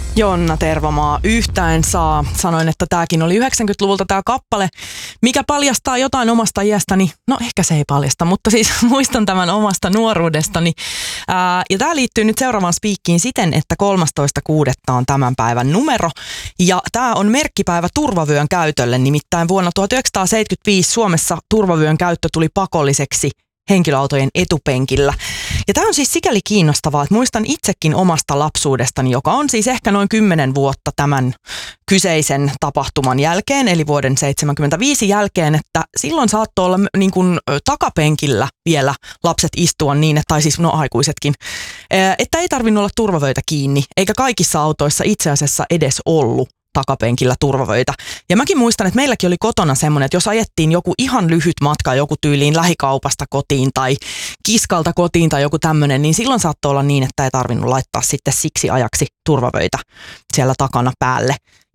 Jonna Tervomaa, Yhtä en saa. Sanoin, että tämäkin oli 90-luvulta tämä kappale, mikä paljastaa jotain omasta iästäni. No ehkä se ei paljasta, mutta siis muistan tämän omasta nuoruudestani. Ja tämä liittyy nyt seuraavaan spiikkiin siten, että 13.6. on tämän päivän numero. Ja tämä on merkkipäivä turvavyön käytölle. Nimittäin vuonna 1975 Suomessa turvavyön käyttö tuli pakolliseksi henkilöautojen etupenkillä. Ja tämä on siis sikäli kiinnostavaa, että muistan itsekin omasta lapsuudestani, joka on siis ehkä noin 10 vuotta tämän kyseisen tapahtuman jälkeen, eli vuoden 1975 jälkeen, että silloin saattoi olla niin kuin takapenkillä vielä lapset istua niin, tai siis aikuisetkin, että ei tarvinnut olla turvavöitä kiinni, eikä kaikissa autoissa itse asiassa edes ollut takapenkillä turvavöitä. Ja mäkin muistan, että meilläkin oli kotona semmoinen, että jos ajettiin joku ihan lyhyt matka joku tyyliin lähikaupasta kotiin tai kiskalta kotiin tai joku tämmöinen, niin silloin saattoi olla niin, että ei tarvinnut laittaa sitten siksi ajaksi turvavöitä siellä takana päälle.